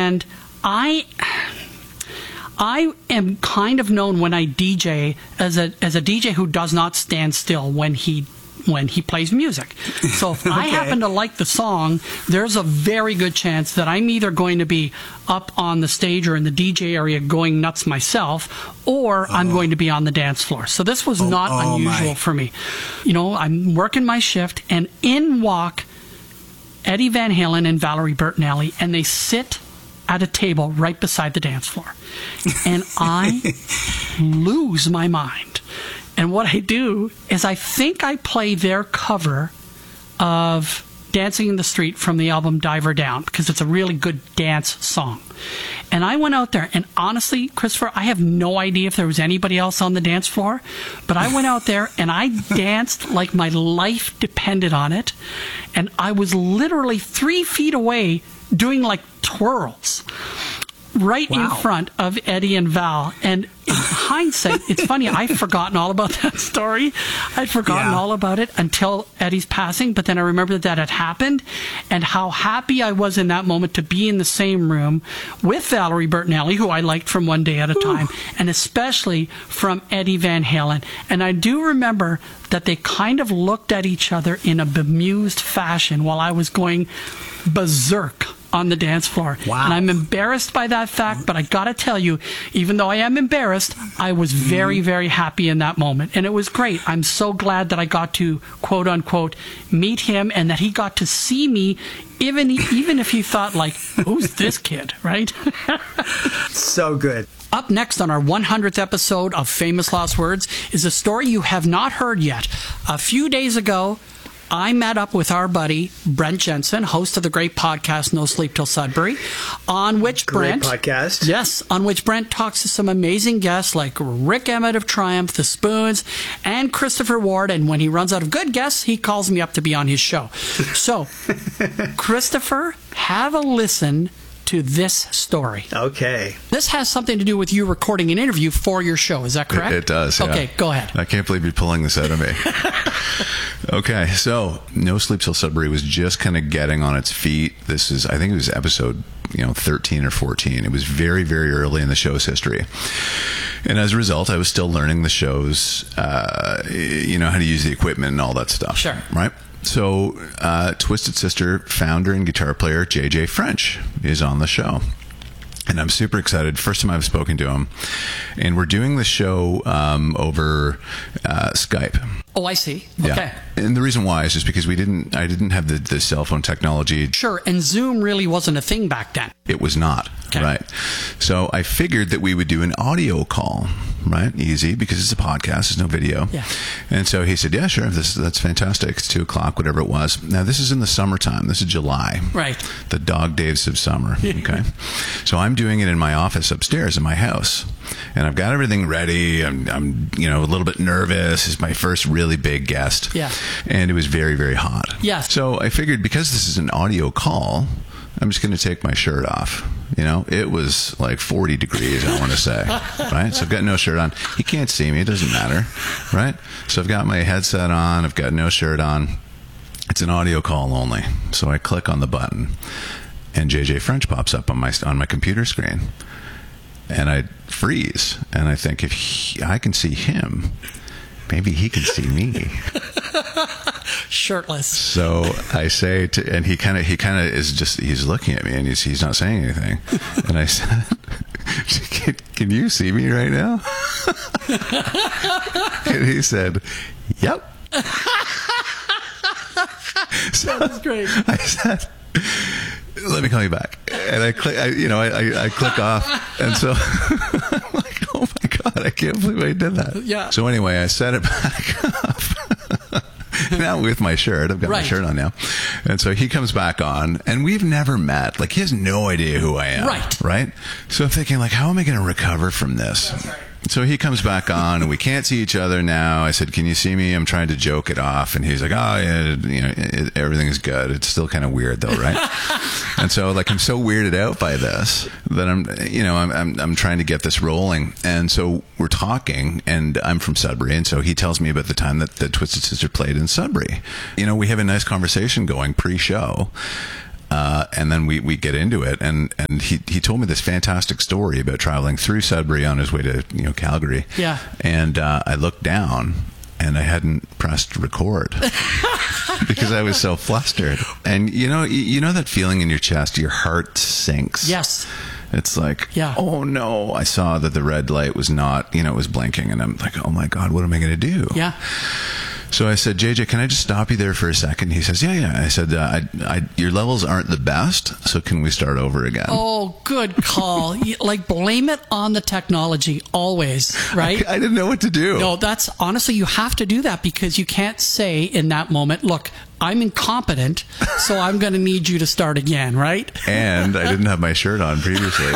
And I am kind of known when I DJ as a DJ who does not stand still when he plays music. So if I happen to like the song, there's a very good chance that I'm either going to be up on the stage or in the DJ area going nuts myself, or I'm going to be on the dance floor. So this was not unusual for me. You know, I'm working my shift, and in walk Eddie Van Halen and Valerie Bertinelli, and they sit at a table right beside the dance floor. And I lose my mind. And what I do is I think I play their cover of Dancing in the Street from the album Diver Down, because it's a really good dance song. And I went out there, and honestly, Christopher, I have no idea if there was anybody else on the dance floor, but I went out there and I danced like my life depended on it. And I was literally 3 feet away doing like twirls right in front of Eddie and Val. And in hindsight, it's funny, I've forgotten all about that story. I'd forgotten all about it until Eddie's passing, but then I remembered that had happened, and how happy I was in that moment to be in the same room with Valerie Bertinelli, who I liked from One Day at a Time, and especially from Eddie Van Halen. And I do remember that they kind of looked at each other in a bemused fashion while I was going berserk on the dance floor. Wow. And I'm embarrassed by that fact, but I gotta tell you, even though I am embarrassed, I was very, very happy in that moment. And it was great. I'm so glad that I got to, quote unquote, meet him, and that he got to see me, even if he thought, like, who's this kid, right? So good. Up next on our 100th episode of Famous Last Words is a story you have not heard yet. A few days ago, I met up with our buddy, Brent Jensen, host of the great podcast, No Sleep Till Sudbury, on which Brent talks to some amazing guests like Rick Emmett of Triumph, The Spoons, and Christopher Ward. And when he runs out of good guests, he calls me up to be on his show. So, Christopher, have a listen to this story. Okay. This has something to do with you recording an interview for your show. Is that correct? It does, yeah. Okay, go ahead. I can't believe you're pulling this out of me. Okay, so No Sleep Till Sudbury was just kind of getting on its feet. This is, I think it was episode 13 or 14. It was very, very early in the show's history. And as a result, I was still learning the show's, how to use the equipment and all that stuff. Sure. Right? So, Twisted Sister founder and guitar player JJ French is on the show. And I'm super excited. First time I've spoken to him. And we're doing the show over Skype. Oh, I see. Yeah. Okay. And the reason why is just because I didn't have the cell phone technology. Sure. And Zoom really wasn't a thing back then. It was not. Okay. Right. So I figured that we would do an audio call, right? Easy, because it's a podcast. There's no video. Yeah. And so he said, yeah, sure. That's fantastic. It's 2:00, whatever it was. Now, this is in the summertime. This is July. Right. The dog days of summer. Okay. So I'm doing it in my office upstairs in my house. And I've got everything ready. I'm a little bit nervous. It's my first really big guest. Yeah. And it was very, very hot. Yes. So I figured, because this is an audio call, I'm just going to take my shirt off. It was like 40 degrees, I want to say, right? So I've got no shirt on. He can't see me. It doesn't matter, right? So I've got my headset on. I've got no shirt on. It's an audio call only. So I click on the button, and JJ French pops up on my computer screen. And I freeze, and I think, if I can see him, maybe he can see me. Shirtless. So I say and he kind of is just, he's looking at me, and he's not saying anything. And I said, can you see me right now? And he said, yep. So that was great. I said, let me call you back. And I click, I click off. And so I'm like, oh my God, I can't believe I did that. Yeah. So anyway, I set it back up. Now with my shirt. I've got my shirt on now. And so he comes back on, and we've never met. Like, he has no idea who I am. Right? So I'm thinking, like, how am I going to recover from this? That's right. So he comes back on, and we can't see each other now. I said, can you see me? I'm trying to joke it off. And he's like, oh, yeah, everything is good. It's still kind of weird, though, right? And so, like, I'm so weirded out by this that I'm trying to get this rolling. And so we're talking, and I'm from Sudbury. And so he tells me about the time that the Twisted Sister played in Sudbury. We have a nice conversation going pre-show. And then we get into it, and he told me this fantastic story about traveling through Sudbury on his way to Calgary. Yeah. And I looked down, and I hadn't pressed record because I was so flustered. And you know that feeling in your chest, your heart sinks. Yes. It's like, yeah. Oh no! I saw that the red light was not, it was blinking, and I'm like, oh my God, what am I going to do? Yeah. So I said, JJ, can I just stop you there for a second? He says, yeah. I said, your levels aren't the best, so can we start over again? Oh, good call. Like, blame it on the technology always, right? I didn't know what to do. No, that's honestly, you have to do that, because you can't say in that moment, look, I'm incompetent, so I'm going to need you to start again, right? And I didn't have my shirt on previously.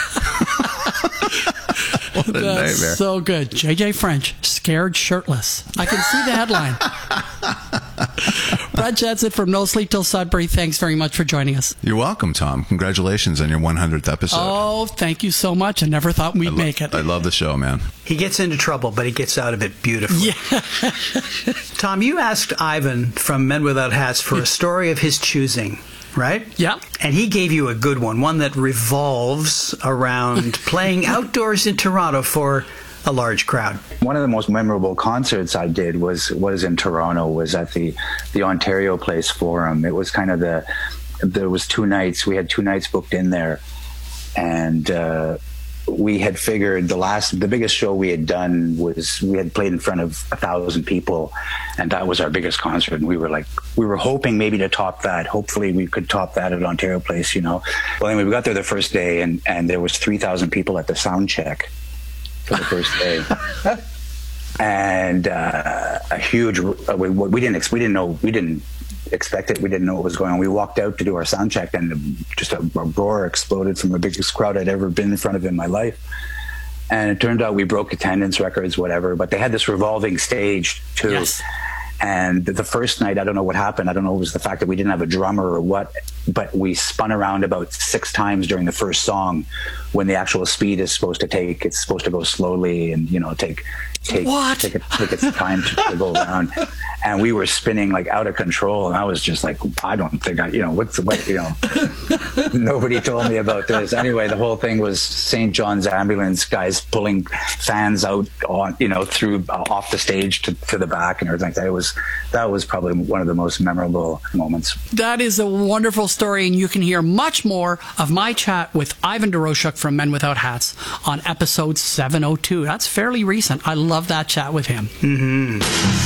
What a nightmare. So good. JJ French, scared shirtless. I can see the headline. Brad Jensen from No Sleep Till Sudbury, thanks very much for joining us. You're welcome, Tom. Congratulations on your 100th episode. Oh, thank you so much. I never thought we'd make it. I love the show, man. He gets into trouble, but he gets out of it beautifully. Yeah. Tom, you asked Ivan from Men Without Hats for a story of his choosing, right? Yeah. And he gave you a good one that revolves around playing outdoors in Toronto for a large crowd. One of the most memorable concerts I did was in Toronto, was at the Ontario Place Forum. It was kind of there was 2 nights. We had 2 nights booked in there, and we had figured the biggest show we had done was we had played in front of 1,000 people, and that was our biggest concert. And we were hoping maybe to top that. Hopefully we could top that at Ontario Place, Well, anyway, we got there the first day, and there was 3,000 people at the sound check for the first day. And a huge, we didn't expect it. We didn't know what was going on. We walked out to do our sound check, and just a roar exploded from the biggest crowd I'd ever been in front of in my life. And it turned out we broke attendance records, whatever, but they had this revolving stage too. Yes. And the first night, I don't know what happened. I don't know if it was the fact that we didn't have a drummer or what, but we spun around about 6 times during the first song, when the actual speed is supposed to take. It's supposed to go slowly and, take its time to go around. And we were spinning like out of control. And I was just like, I don't think nobody told me about this. Anyway, the whole thing was St. John's ambulance guys pulling fans out on, through off the stage to the back and everything. That was probably one of the most memorable moments. That is a wonderful story, and you can hear much more of my chat with Ivan Doroshuk from Men Without Hats on episode 702. That's fairly recent. I love that chat with him. Mm-hmm.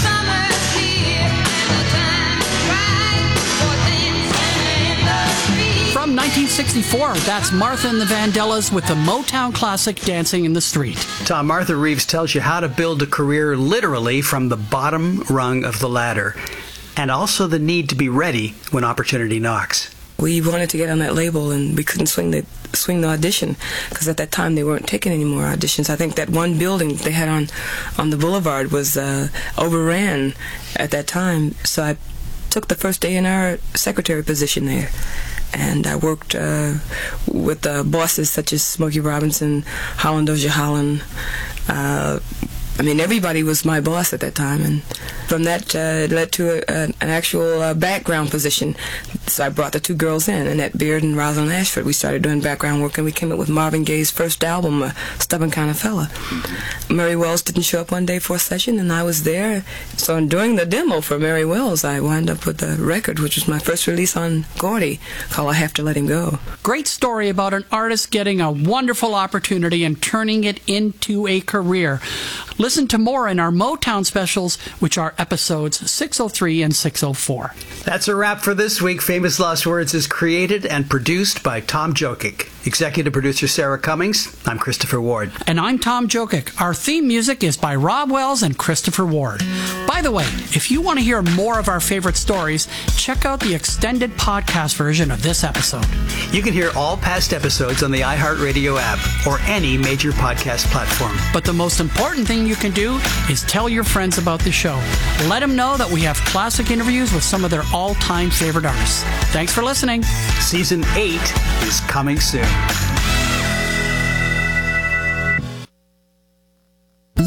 From 1964, that's Martha and the Vandellas with the Motown classic Dancing in the Street. Tom, Martha Reeves tells you how to build a career literally from the bottom rung of the ladder, and also the need to be ready when opportunity knocks. We wanted to get on that label, and we couldn't swing the audition, because at that time they weren't taking any more auditions. I think that one building they had on the boulevard was overran at that time, so I took the first A&R secretary position there. And I worked with bosses such as Smokey Robinson, Holland Dozier Holland. Everybody was my boss at that time, and from that it led to an actual background position. So I brought the 2 girls in, Annette Beard and Rosalind Ashford. We started doing background work, and we came up with Marvin Gaye's first album, Stubborn Kind of Fella. Mary Wells didn't show up one day for a session, and I was there. So in doing the demo for Mary Wells, I wound up with the record, which was my first release on Gordy, called I Have to Let Him Go. Great story about an artist getting a wonderful opportunity and turning it into a career. Listen to more in our Motown specials, which are episodes 603 and 604. That's a wrap for this week. Famous Lost Words is created and produced by Tom Jokic. Executive producer Sarah Cummings. I'm Christopher Ward. And I'm Tom Jokic. Our theme music is by Rob Wells and Christopher Ward. By the way, if you want to hear more of our favorite stories, check out the extended podcast version of this episode. You can hear all past episodes on the iHeartRadio app or any major podcast platform. But the most important thing you can do is tell your friends about the show. Let them know that we have classic interviews with some of their all-time favorite artists. Thanks for listening. Season 8 is coming soon.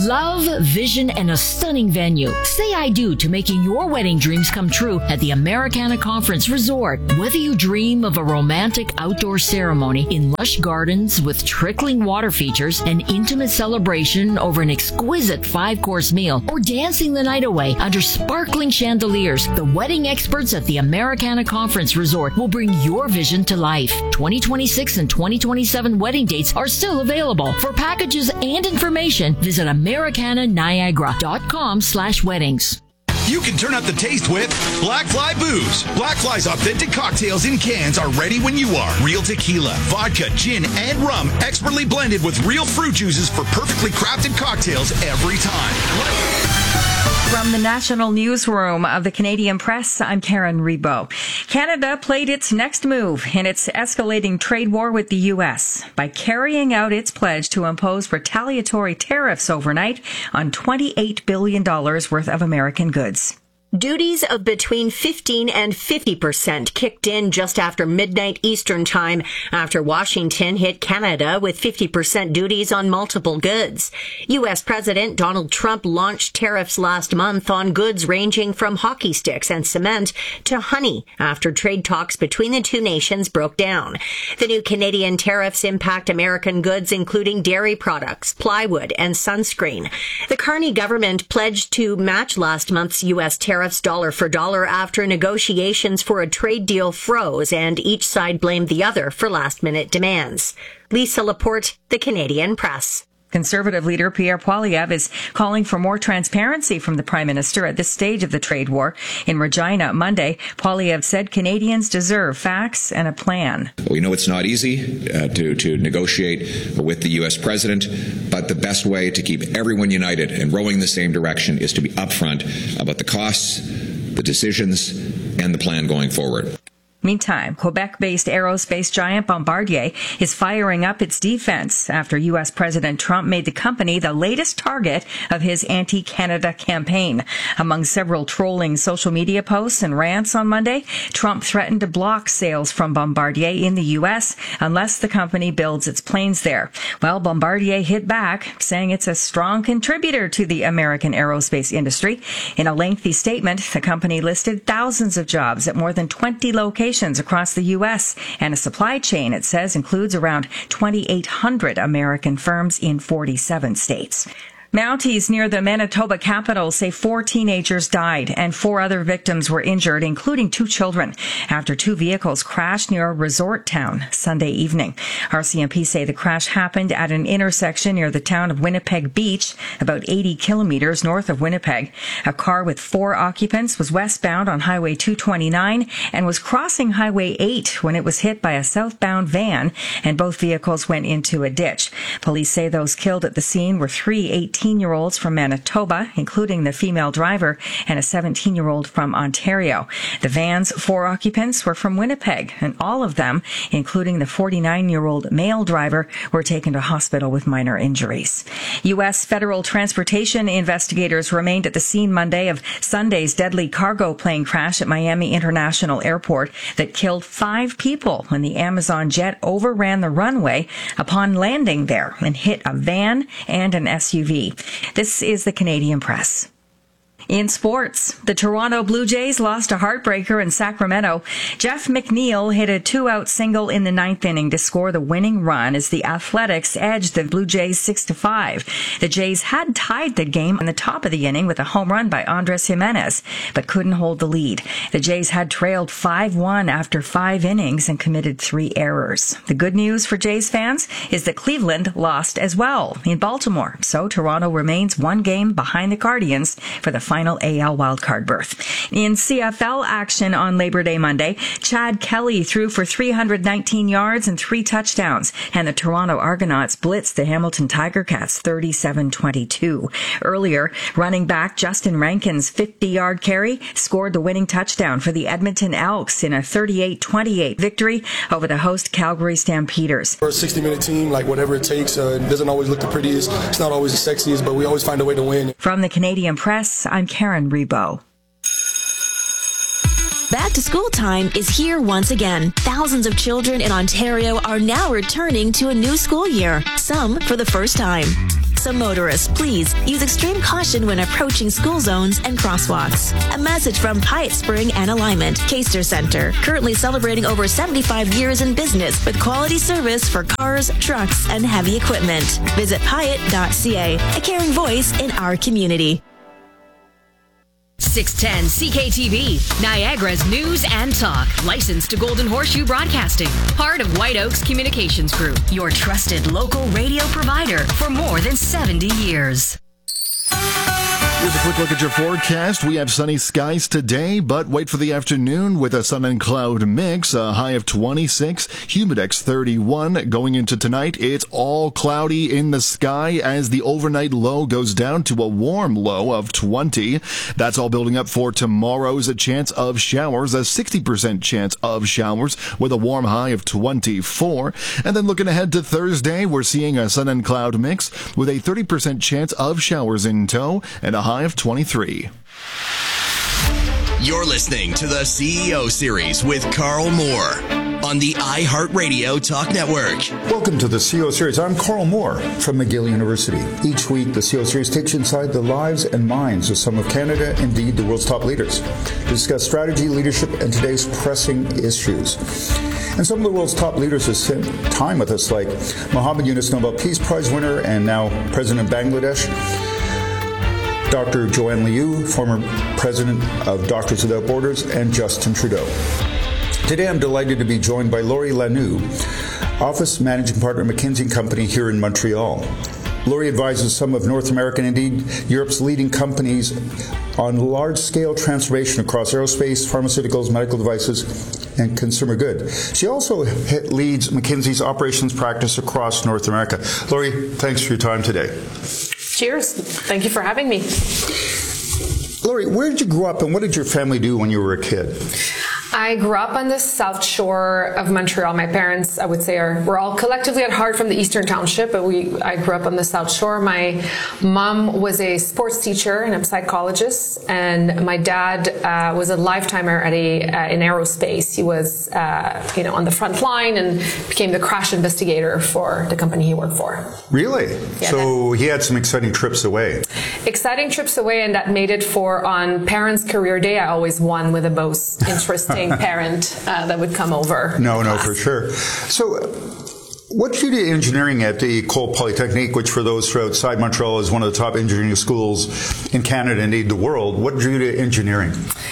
Love, vision, and a stunning venue. Say I do to making your wedding dreams come true at the Americana Conference Resort. Whether you dream of a romantic outdoor ceremony in lush gardens with trickling water features, an intimate celebration over an exquisite 5-course meal, or dancing the night away under sparkling chandeliers, the wedding experts at the Americana Conference Resort will bring your vision to life. 2026 and 2027 wedding dates are still available. For packages and information, visit americananiagara.com/weddings. You can turn up the taste with Black Fly Booze. Black Fly's authentic cocktails in cans are ready when you are. Real tequila, vodka, gin, and rum, expertly blended with real fruit juices for perfectly crafted cocktails every time. From the National Newsroom of the Canadian Press, I'm Karen Rebo. Canada played its next move in its escalating trade war with the U.S. by carrying out its pledge to impose retaliatory tariffs overnight on $28 billion worth of American goods. Duties of between 15 and 50% kicked in just after midnight Eastern time after Washington hit Canada with 50% duties on multiple goods. U.S. President Donald Trump launched tariffs last month on goods ranging from hockey sticks and cement to honey after trade talks between the two nations broke down. The new Canadian tariffs impact American goods including dairy products, plywood, and sunscreen. The Carney government pledged to match last month's U.S. tariffs dollar for dollar after negotiations for a trade deal froze and each side blamed the other for last-minute demands. Lisa Laporte, The Canadian Press. Conservative leader Pierre Poilievre is calling for more transparency from the Prime Minister at this stage of the trade war. In Regina Monday, Poilievre said Canadians deserve facts and a plan. We know it's not easy to negotiate with the U.S. President, but the best way to keep everyone united and rowing in the same direction is to be upfront about the costs, the decisions, and the plan going forward. Meantime, Quebec-based aerospace giant Bombardier is firing up its defense after U.S. President Trump made the company the latest target of his anti-Canada campaign. Among several trolling social media posts and rants on Monday, Trump threatened to block sales from Bombardier in the U.S. unless the company builds its planes there. Well, Bombardier hit back, saying it's a strong contributor to the American aerospace industry. In a lengthy statement, the company listed thousands of jobs at more than 20 locations across the U.S. and a supply chain, it says, includes around 2,800 American firms in 47 states. Mounties near the Manitoba capital say 4 teenagers died and 4 other victims were injured, including 2 children, after 2 vehicles crashed near a resort town Sunday evening. RCMP say the crash happened at an intersection near the town of Winnipeg Beach, about 80 kilometers north of Winnipeg. A car with 4 occupants was westbound on Highway 229 and was crossing Highway 8 when it was hit by a southbound van, and both vehicles went into a ditch. Police say those killed at the scene were 3 18-year-olds from Manitoba, including the female driver, and a 17-year-old from Ontario. The van's 4 occupants were from Winnipeg, and all of them, including the 49-year-old male driver, were taken to hospital with minor injuries. U.S. federal transportation investigators remained at the scene Monday of Sunday's deadly cargo plane crash at Miami International Airport that killed 5 people when the Amazon jet overran the runway upon landing there and hit a van and an SUV. This is the Canadian Press. In sports, the Toronto Blue Jays lost a heartbreaker in Sacramento. Jeff McNeil hit a 2-out single in the 9th inning to score the winning run as the Athletics edged the Blue Jays 6-5. The Jays had tied the game in the top of the inning with a home run by Andres Jimenez, but couldn't hold the lead. The Jays had trailed 5-1 after 5 innings and committed 3 errors. The good news for Jays fans is that Cleveland lost as well in Baltimore, so Toronto remains 1 game behind the Guardians for the final AL wildcard berth. In CFL action on Labor Day Monday, Chad Kelly threw for 319 yards and 3 touchdowns, and the Toronto Argonauts blitzed the Hamilton Tiger Cats 37-22. Earlier, running back Justin Rankin's 50-yard carry scored the winning touchdown for the Edmonton Elks in a 38-28 victory over the host Calgary Stampeders. We're a 60-minute team, like whatever it takes. It doesn't always look the prettiest. It's not always the sexiest, but we always find a way to win. From the Canadian Press, I'm Karen Rebo. Back to school time is here once again. Thousands of children in Ontario are now returning to a new school year, some for the first time. So motorists, please use extreme caution when approaching school zones and crosswalks. A message from Pyatt Spring and Alignment, Caster Center, currently celebrating over 75 years in business with quality service for cars, trucks, and heavy equipment. Visit Pyatt.ca, a caring voice in our community. 610 CKTV, Niagara's news and talk. Licensed to Golden Horseshoe Broadcasting. Part of White Oaks Communications Group. Your trusted local radio provider for more than 70 years. Here's a quick look at your forecast. We have sunny skies today, but wait for the afternoon with a sun and cloud mix. A high of 26, humidex 31. Going into tonight, it's all cloudy in the sky as the overnight low goes down to a warm low of 20. That's all building up for tomorrow's chance of showers, a 60% chance of showers with a warm high of 24. And then looking ahead to Thursday, we're seeing a sun and cloud mix with a 30% chance of showers in tow and a high of 23. You're listening to the CEO Series with Carl Moore on the iHeartRadio Talk Network. Welcome to the CEO Series. I'm Carl Moore from McGill University. Each week, the CEO Series takes you inside the lives and minds of some of Canada, indeed the world's top leaders, to discuss strategy, leadership, and today's pressing issues. And some of the world's top leaders have spent time with us, like Muhammad Yunus, Nobel Peace Prize winner and now President of Bangladesh, Dr. Joanne Liu, former president of Doctors Without Borders, and Justin Trudeau. Today I'm delighted to be joined by Laurie Lanou, Office Managing Partner at McKinsey & Company here in Montreal. Laurie advises some of North America and indeed Europe's leading companies on large-scale transformation across aerospace, pharmaceuticals, medical devices, and consumer goods. She also leads McKinsey's operations practice across North America. Laurie, thanks for your time today. Cheers. Thank you for having me. Laurie, where did you grow up and what did your family do when you were a kid? I grew up on the South Shore of Montreal. My parents, I would say, we're all collectively at heart from the Eastern Township, but I grew up on the South Shore. My mom was a sports teacher and a psychologist, and my dad was a lifetimer at in aerospace. He was, on the front line and became the crash investigator for the company he worked for. Really? Yeah, so he had some exciting trips away. Exciting trips away, and that made it for on Parents' Career Day. I always won with the most interesting parent that would come over. No, for sure. So what did you do engineering at the École Polytechnique, which for those who are outside Montreal is one of the top engineering schools in Canada, indeed the world. What did you do engineering?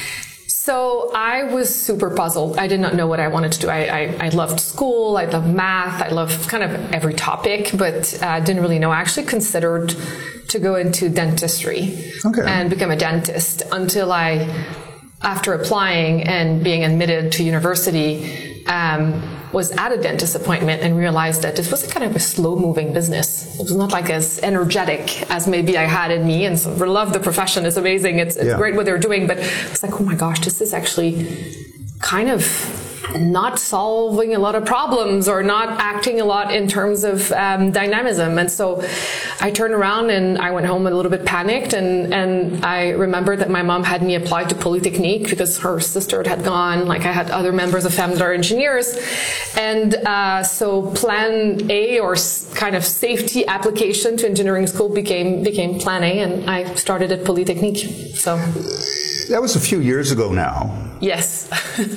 So I was super puzzled. I did not know what I wanted to do. I loved school. I loved math. I loved kind of every topic, but didn't really know. I actually considered to go into dentistry and become a dentist until after applying and being admitted to university, was at a dentist appointment and realized that this was kind of a slow-moving business. It was not like as energetic as maybe I had in me, and so I love the profession. It's amazing. It's great what they're doing, but it's like, oh my gosh, this is actually kind of not solving a lot of problems or not acting a lot in terms of dynamism. And so I turned around and I went home a little bit panicked, and I remembered that my mom had me apply to Polytechnique because her sister had gone. Like, I had other members of family that are engineers. And so plan A, or kind of safety application to engineering school, became plan A, and I started at Polytechnique. So that was a few years ago now. Yes.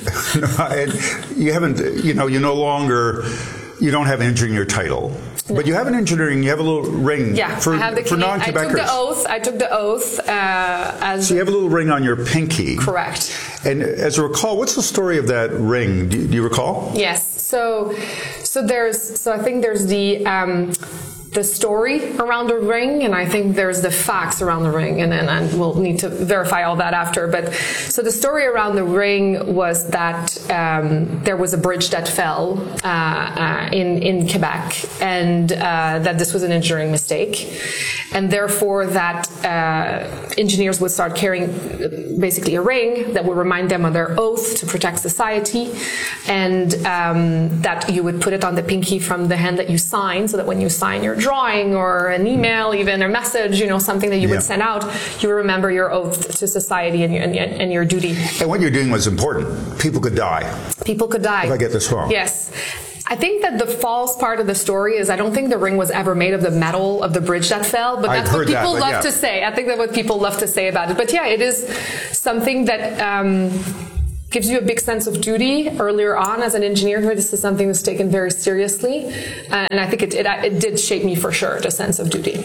You haven't, you no longer, you don't have engineering your title, but you have an engineering, you have a little ring for non-Quebecers. I took the oath. So you have a little ring on your pinky. Correct. And as I recall, what's the story of that ring? Do you recall? Yes. So I think there's the story around the ring, and I think there's the facts around the ring, and then we'll need to verify all that after. But so the story around the ring was that there was a bridge that fell in Quebec, and that this was an engineering mistake, and therefore that engineers would start carrying basically a ring that would remind them of their oath to protect society, and that you would put it on the pinky from the hand that you sign, so that when you sign your drawing or an email, even a message, something that you would send out, you remember your oath to society and your duty. And what you're doing was important. People could die. People could die. If I get this wrong. Yes. I think that the false part of the story is I don't think the ring was ever made of the metal of the bridge that fell, but that's what people love to say. I think that's what people love to say about it. But yeah, it is something that gives you a big sense of duty earlier on as an engineer. This is something that's taken very seriously. And I think it did shape me for sure, the sense of duty.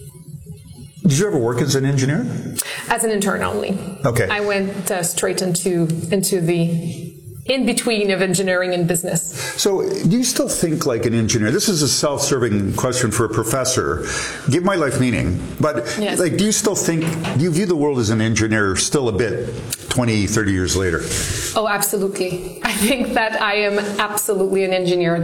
Did you ever work as an engineer? As an intern only. Okay. I went straight into the in-between of engineering and business. So do you still think like an engineer? This is a self-serving question for a professor. Give my life meaning. But yes. Like, do you still think, do you view the world as an engineer still a bit 20, 30 years later? Oh, absolutely. I think that I am absolutely an engineer.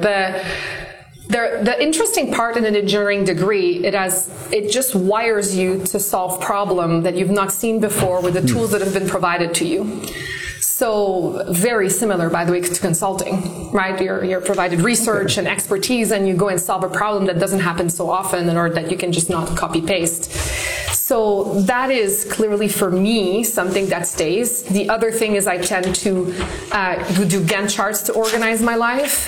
The interesting part in an engineering degree, it just wires you to solve problems that you've not seen before with the tools that have been provided to you. So very similar, by the way, to consulting, right? You're provided research and expertise, and you go and solve a problem that doesn't happen so often, or that you can just not copy paste. So that is clearly for me something that stays. The other thing is I tend to do Gantt charts to organize my life.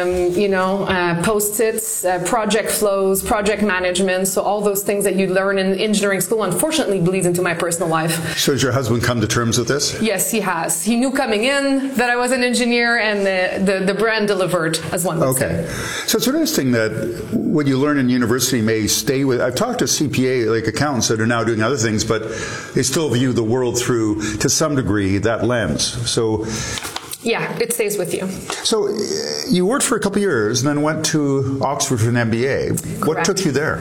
Post-its, project flows, project management. So all those things that you learn in engineering school, unfortunately, bleeds into my personal life. So has your husband come to terms with this? Yes, he has. He knew coming in that I was an engineer, and the brand delivered, as one would say. So it's interesting that what you learn in university may stay with. I've talked to CPA, like accountants that are now doing other things, but they still view the world through, to some degree, that lens. So yeah, it stays with you. So you worked for a couple of years and then went to Oxford for an MBA. Correct. What took you there?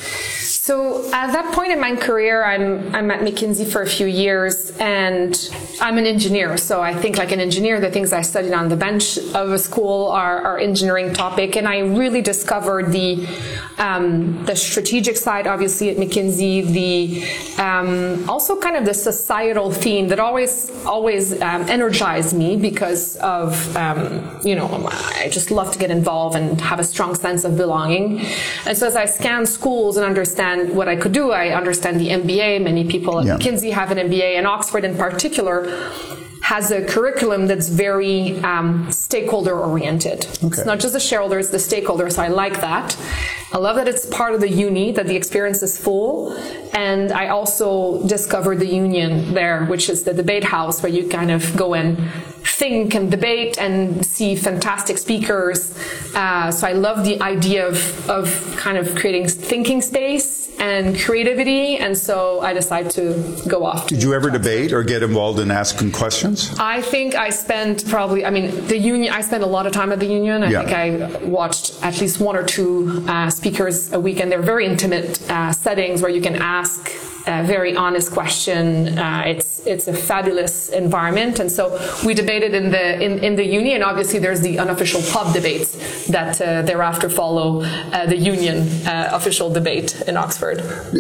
So at that point in my career, I'm at McKinsey for a few years, and I'm an engineer. So I think like an engineer, the things I studied on the bench of a school are engineering topic. And I really discovered the strategic side, obviously, at McKinsey, also kind of the societal theme that always energized me because of, I just love to get involved and have a strong sense of belonging. And so as I scan schools and understand what I could do, I understand the MBA. Many people at McKinsey have an MBA, and Oxford in particular has a curriculum that's very stakeholder oriented. Okay. It's not just the shareholder, it's the stakeholder. So I like that. I love that it's part of the uni, that the experience is full. And I also discovered the union there, which is the debate house, where you kind of go and think and debate and see fantastic speakers. So I love the idea of kind of creating thinking space and creativity. And so I decided to go off. Did you ever debate or get involved in asking questions? I think I spent the union, I spent a lot of time at the union. I think I watched at least one or two speakers a week, and they're very intimate settings where you can ask a very honest question. It's a fabulous environment, and so we debated in the uni, and obviously there's the unofficial pub debates that thereafter follow the union official debate in Oxford.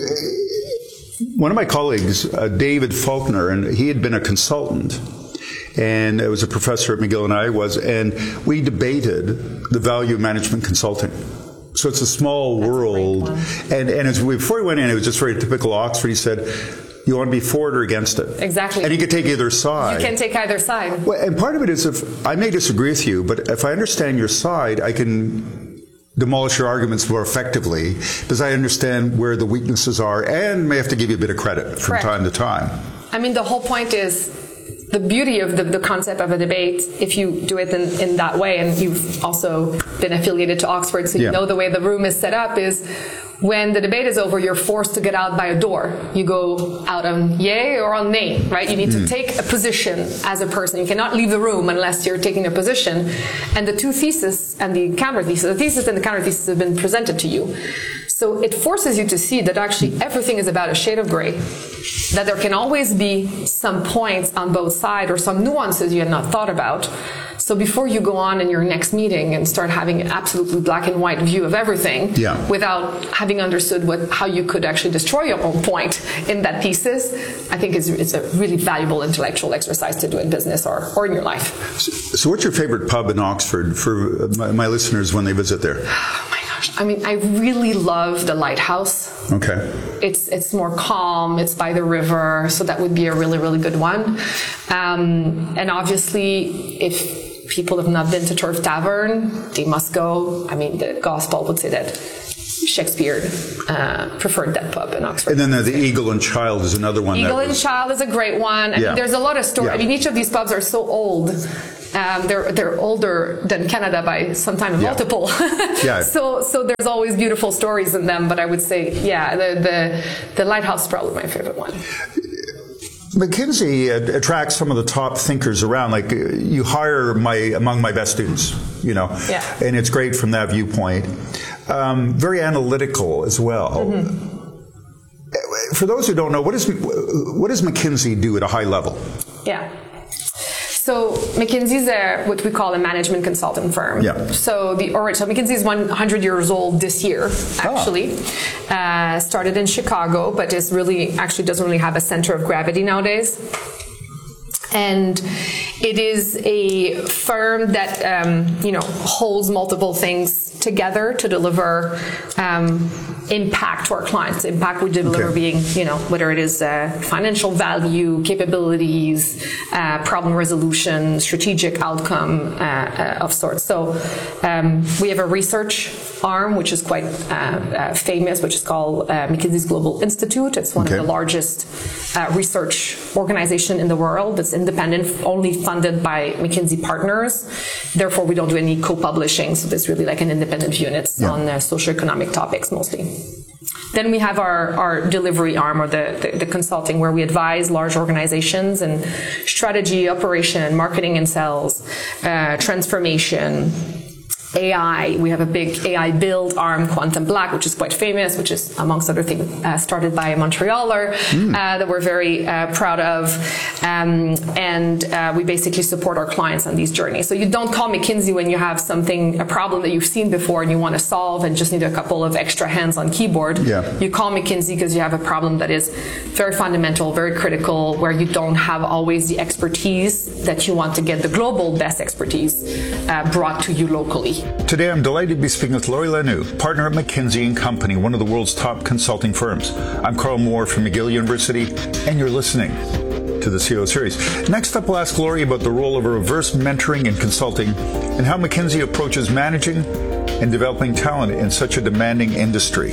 One of my colleagues, David Faulkner, and he had been a consultant, and it was a professor at McGill, and and we debated the value of management consulting. So it's a small world. And before he went in, it was just very typical Oxford. He said, you want to be for it or against it. Exactly. And you can take either side. You can take either side. Well, and part of it is, if I may disagree with you, but if I understand your side, I can demolish your arguments more effectively because I understand where the weaknesses are and may have to give you a bit of credit from time to time. I mean, the whole point is the beauty of the concept of a debate, if you do it in that way, and you've also been affiliated to Oxford, so you know the way the room is set up, is when the debate is over, you're forced to get out by a door. You go out on yay or on nay, right? You need to take a position as a person. You cannot leave the room unless you're taking a position. And the two theses and the counter-thesis, the thesis and the counter-thesis have been presented to you. So it forces you to see that actually everything is about a shade of gray, that there can always be some points on both sides or some nuances you had not thought about. So before you go on in your next meeting and start having an absolutely black and white view of everything without having understood how you could actually destroy your own point in that thesis, I think it's a really valuable intellectual exercise to do in business or in your life. So what's your favorite pub in Oxford for my listeners when they visit there? Oh my gosh. I mean, I really love the Lighthouse. Okay. It's more calm. It's by the river. So that would be a really, really good one. And obviously, if people have not been to Turf Tavern, they must go. I mean, the gospel would say that Shakespeare preferred that pub in Oxford. And then the Eagle and Child is another one. Eagle and Child is a great one. I mean, there's a lot of stories. I mean, each of these pubs are so old. They're older than Canada by sometimes multiple. So there's always beautiful stories in them. But I would say, the Lighthouse is probably my favorite one. McKinsey attracts some of the top thinkers around. Like, you hire among my best students, and it's great from that viewpoint. Very analytical as well. For those who don't know, what does McKinsey do at a high level? Yeah. So McKinsey is what we call a management consulting firm. Yeah. So McKinsey is 100 years old this year, actually. Started in Chicago, but doesn't really have a center of gravity nowadays. And it is a firm that holds multiple things together to deliver impact to our clients. Impact we deliver being, whether it is financial value, capabilities, problem resolution, strategic outcome of sorts. So we have a research arm, which is quite famous, which is called McKinsey's Global Institute. It's one of the largest research organization in the world. It's independent, only funded by McKinsey partners. Therefore, we don't do any co-publishing. So there's really like an independent unit on socioeconomic topics mostly. Then we have our delivery arm, or the consulting, where we advise large organizations in strategy, operation, marketing and sales, transformation, AI. We have a big AI build arm, Quantum Black, which is quite famous, which is, amongst other things, started by a Montrealer that we're very proud of. We basically support our clients on these journeys. So you don't call McKinsey when you have a problem that you've seen before and you want to solve and just need a couple of extra hands on keyboard. You call McKinsey because you have a problem that is very fundamental, very critical, where you don't have always the expertise that you want to get the global best expertise brought to you locally. Today, I'm delighted to be speaking with Laurie Lanoux, partner at McKinsey & Company, one of the world's top consulting firms. I'm Carl Moore from McGill University, and you're listening to the CEO Series. Next up, we'll ask Laurie about the role of reverse mentoring in consulting and how McKinsey approaches managing and developing talent in such a demanding industry.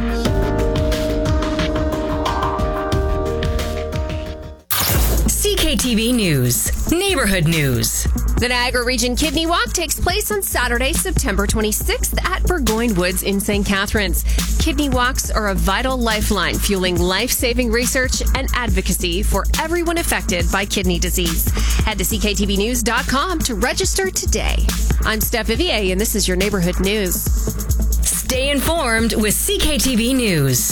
CKTV News. Neighborhood News. The Niagara Region Kidney Walk takes place on Saturday, September 26th at Burgoyne Woods in St. Catharines. Kidney walks are a vital lifeline, fueling life-saving research and advocacy for everyone affected by kidney disease. Head to cktvnews.com to register today. I'm Steph Vivier, and this is your Neighborhood News. Stay informed with CKTV News.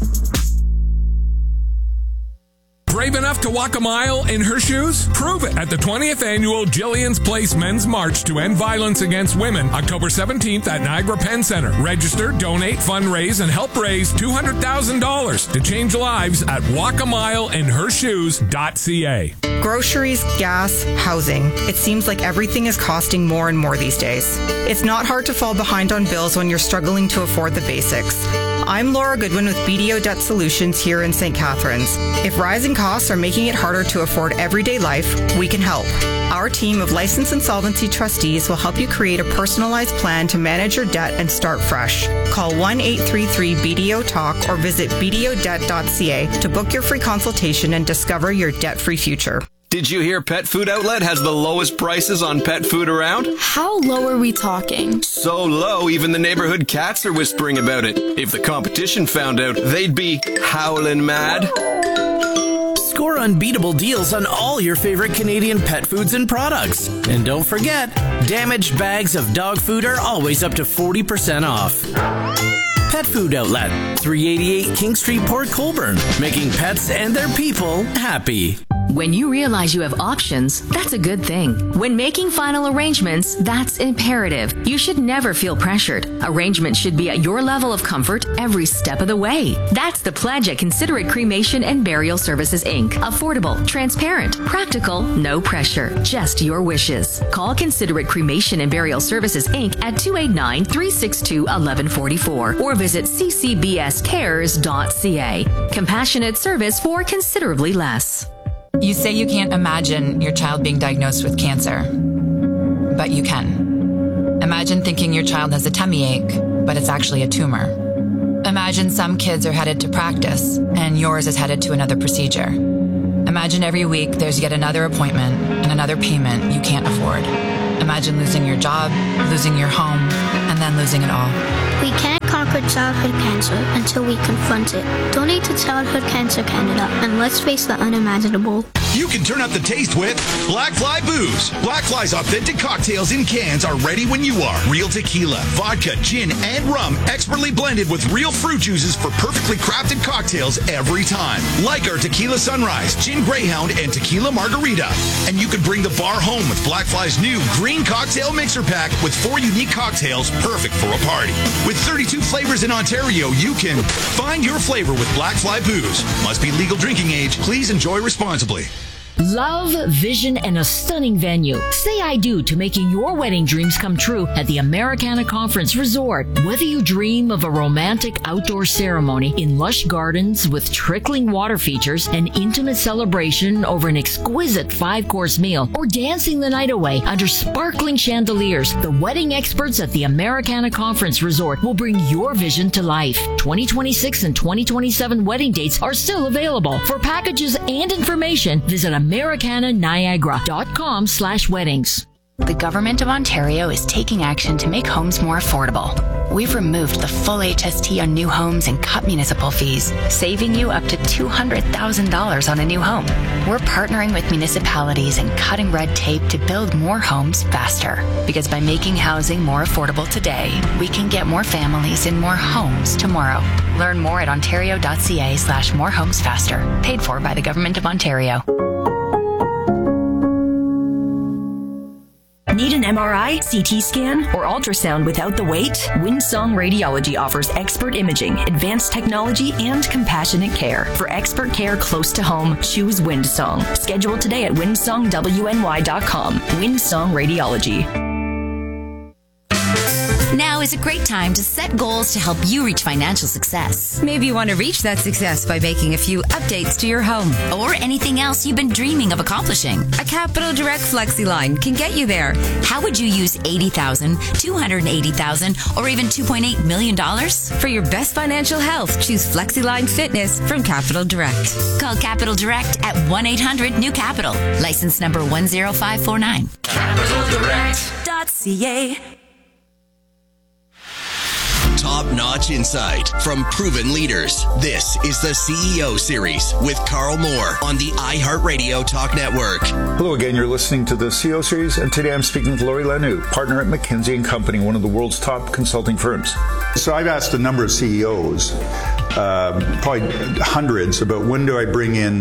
Brave enough to walk a mile in her shoes? Prove it at the 20th annual Jillian's Place Men's March to End Violence Against Women, October 17th at Niagara Penn Center. Register, donate, fundraise, and help raise $200,000 to change lives at walkamileinhershoes.ca. Groceries, gas, housing. It seems like everything is costing more and more these days. It's not hard to fall behind on bills when you're struggling to afford the basics. I'm Laura Goodwin with BDO Debt Solutions here in St. Catharines. If rising costs are making it harder to afford everyday life, we can help. Our team of licensed insolvency trustees will help you create a personalized plan to manage your debt and start fresh. Call 1-833-BDO-TALK or visit bdodebt.ca to book your free consultation and discover your debt-free future. Did you hear Pet Food Outlet has the lowest prices on pet food around? How low are we talking? So low, even the neighborhood cats are whispering about it. If the competition found out, they'd be howling mad. Score unbeatable deals on all your favorite Canadian pet foods and products. And don't forget, damaged bags of dog food are always up to 40% off. Pet Food Outlet, 388 King Street, Port Colborne, making pets and their people happy. When you realize you have options, that's a good thing. When making final arrangements, that's imperative. You should never feel pressured. Arrangements should be at your level of comfort every step of the way. That's the pledge at Considerate Cremation and Burial Services, Inc. Affordable, transparent, practical, no pressure, just your wishes. Call Considerate Cremation and Burial Services, Inc. at 289-362-1144 or visit ccbscares.ca. Compassionate service for considerably less. You say you can't imagine your child being diagnosed with cancer. but you can. Imagine thinking your child has a tummy ache, but it's actually a tumor. Imagine some kids are headed to practice, and yours is headed to another procedure. Imagine every week there's yet another appointment and another payment you can't afford. Imagine losing your job, losing your home, and then losing it all. We can't conquer childhood cancer until we confront it. Donate to Childhood Cancer Canada, and let's face the unimaginable. You can turn up the taste with Black Fly Booze. Black Fly's authentic cocktails in cans are ready when you are. Real tequila, vodka, gin, and rum, expertly blended with real fruit juices for perfectly crafted cocktails every time. Like our Tequila Sunrise, Gin Greyhound, and Tequila Margarita. And you can bring the bar home with Black Fly's new green cocktail mixer pack with 4 unique cocktails perfect for a party. With 32 flavors in Ontario, you can find your flavor with Black Fly Booze. Must be legal drinking age. Please enjoy responsibly. Love, vision, and a stunning venue. Say I do to making your wedding dreams come true at the Americana Conference Resort. Whether you dream of a romantic outdoor ceremony in lush gardens with trickling water features, an intimate celebration over an exquisite 5-course meal, or dancing the night away under sparkling chandeliers, the wedding experts at the Americana Conference Resort will bring your vision to life. 2026 and 2027 wedding dates are still available. For packages and information, visit AmericanaNiagara.com/weddings. The Government of Ontario is taking action to make homes more affordable. We've removed the full HST on new homes and cut municipal fees, saving you up to $200,000 on a new home. We're partnering with municipalities and cutting red tape to build more homes faster. Because by making housing more affordable today, we can get more families in more homes tomorrow. Learn more at ontario.ca/morehomesfaster. Paid for by the Government of Ontario. Need an MRI, CT scan, or ultrasound without the wait? Windsong Radiology offers expert imaging, advanced technology, and compassionate care. For expert care close to home, choose Windsong. Schedule today at windsongwny.com. Windsong Radiology. Now is a great time to set goals to help you reach financial success. Maybe you want to reach that success by making a few updates to your home. Or anything else you've been dreaming of accomplishing. A Capital Direct FlexiLine can get you there. How would you use $80,000, $280,000, or even $2.8 million? For your best financial health, choose FlexiLine Fitness from Capital Direct. Call Capital Direct at 1-800-NEW-CAPITAL. License number 10549. CapitalDirect.ca. Top-notch insight from proven leaders. This is the CEO Series with Carl Moore on the iHeartRadio Talk Network. Hello again, you're listening to the CEO Series, and today I'm speaking with Laurie Lanoux, partner at McKinsey & Company, one of the world's top consulting firms. So I've asked a number of CEOs, probably hundreds, about when do I bring in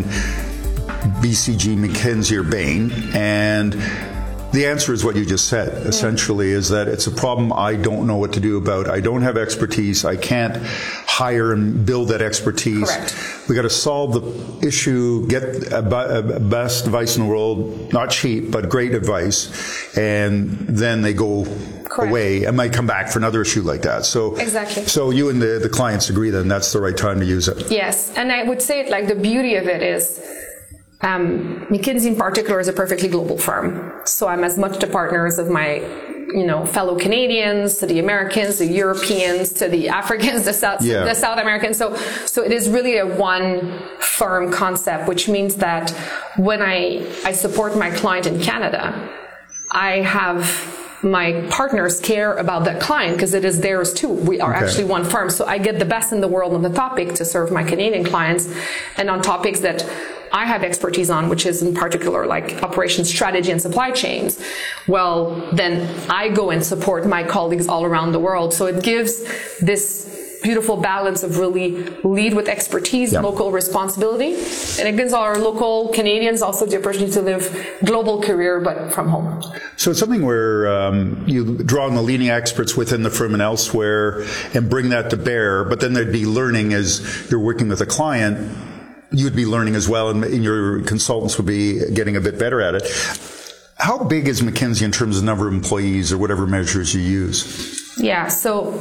BCG, McKinsey, or Bain, and the answer is what you just said, essentially, is that it's a problem I don't know what to do about. I don't have expertise. I can't hire and build that expertise. Correct. We got to solve the issue, get best advice in the world, not cheap, but great advice, and then they go away and might come back for another issue like that. So exactly. So you and the clients agree then that's the right time to use it. Yes, and I would say like the beauty of it is McKinsey in particular is a perfectly global firm. So I'm as much the partners of my, fellow Canadians, to the Americans, the Europeans, to the Africans, the South Americans. So it is really a one firm concept, which means that when I support my client in Canada, I have my partners care about that client because it is theirs too. We are actually one firm. So I get the best in the world on the topic to serve my Canadian clients and on topics that I have expertise on, which is in particular like operations strategy and supply chains. Well, then I go and support my colleagues all around the world. So it gives this beautiful balance of really lead with expertise, local responsibility, and it gives our local Canadians also the opportunity to live global career, but from home. So it's something where you draw on the leading experts within the firm and elsewhere and bring that to bear, but then there'd be learning as you're working with a client. You'd be learning as well, and your consultants would be getting a bit better at it. How big is McKinsey in terms of number of employees or whatever measures you use? Yeah, so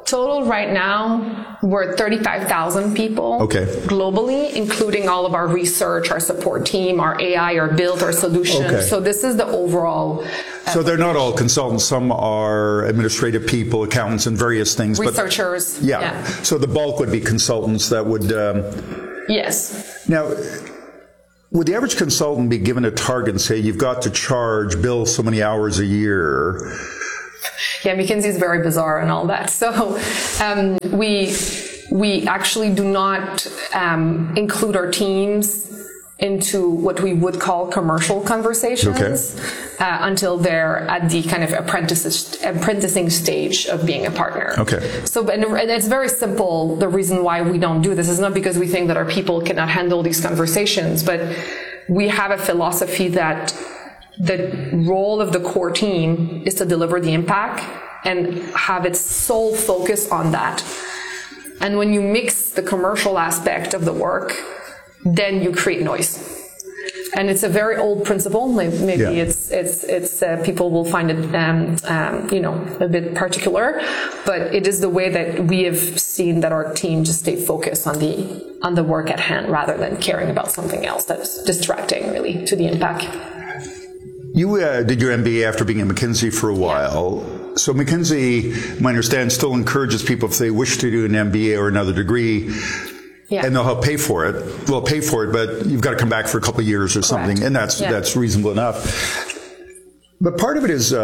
Total right now, we're at 35,000 people globally, including all of our research, our support team, our AI, our build, our solutions. Okay. So this is the overall. So they're not all consultants. Some are administrative people, accountants, and various things. Researchers. But, yeah. So the bulk would be consultants that would. Yes. Now, would the average consultant be given a target and say, you've got to bill so many hours a year? Yeah, McKinsey is very bizarre and all that. So we actually do not include our teams into what we would call commercial conversations until they're at the kind of apprenticing stage of being a partner. So, and it's very simple. The reason why we don't do this is not because we think that our people cannot handle these conversations, but we have a philosophy that the role of the core team is to deliver the impact and have its sole focus on that. And when you mix the commercial aspect of the work, then you create noise. And it's a very old principle. Maybe it's people will find it, a bit particular, but it is the way that we have seen that our team just stay focused on the work at hand rather than caring about something else that's distracting really to the impact. You did your MBA after being at McKinsey for a while. So McKinsey, I understand, still encourages people if they wish to do an MBA or another degree, and they'll help pay for it. They'll pay for it, but you've got to come back for a couple of years or something, and that's reasonable enough. But part of it is,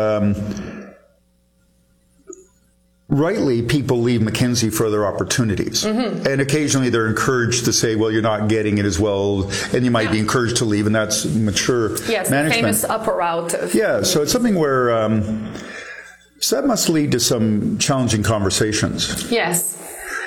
rightly, people leave McKinsey for other opportunities. And occasionally they're encouraged to say, well, you're not getting it as well, and you might be encouraged to leave, and that's mature management. The famous upper route. So it's something where, so that must lead to some challenging conversations. Yes.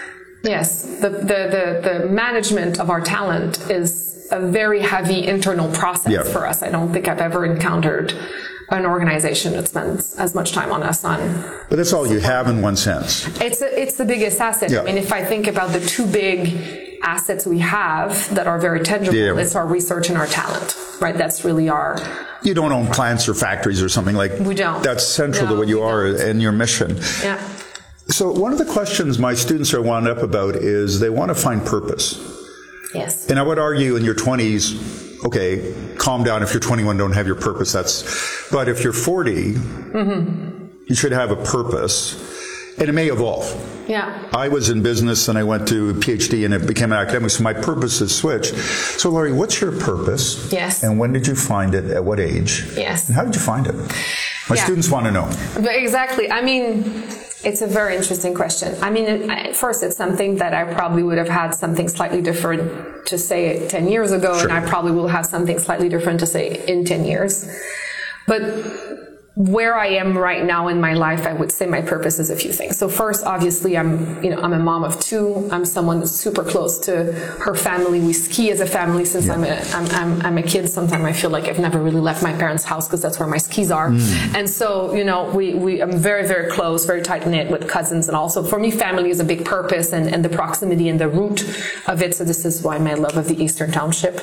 The management of our talent is a very heavy internal process for us. I don't think I've ever encountered an organization that spends as much time on us on. But that's all you have in one sense. It's the biggest asset. I mean, if I think about the two big assets we have that are very tangible, it's our research and our talent, right? That's really our. You don't own plants or factories or something like. We don't. That's central to what you are and your mission. Yeah. So one of the questions my students are wound up about is they want to find purpose. Yes. And I would argue in your 20s, okay, calm down. If you're 21, don't have your purpose. But if you're 40, you should have a purpose, and it may evolve. Yeah. I was in business and I went to a PhD and it became an academic, so my purpose has switched. So Laurie, what's your purpose? Yes. And when did you find it? At what age? Yes. And how did you find it? My students want to know. Exactly. I mean, it's a very interesting question. I mean, at first, it's something that I probably would have had something slightly different to say 10 years ago, and I probably will have something slightly different to say in 10 years. But where I am right now in my life, I would say my purpose is a few things. So first, obviously, I'm a mom of two. I'm someone that's super close to her family. We ski as a family since I'm a kid. Sometimes I feel like I've never really left my parents' house because that's where my skis are. And so, I'm very, very close, very tight knit with cousins. And also for me, family is a big purpose and the proximity and the root of it. So this is why my love of the Eastern Township.